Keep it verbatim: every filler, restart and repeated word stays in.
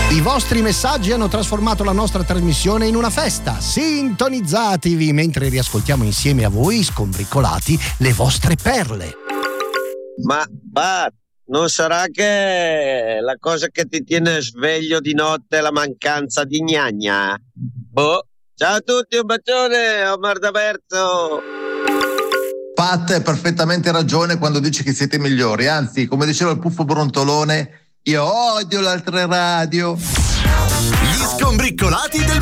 I vostri messaggi hanno trasformato la nostra trasmissione in una festa. Sintonizzatevi mentre riascoltiamo insieme a voi, scombriccolati, le vostre perle. Ma Pat, non sarà che la cosa che ti tiene sveglio di notte è la mancanza di gnagna? Boh. Ciao a tutti, un bacione, Omar D'Aberto. Pat ha perfettamente ragione quando dice che siete migliori, anzi, come diceva il Puffo Brontolone, io odio le altre radio. Gli scombriccolati del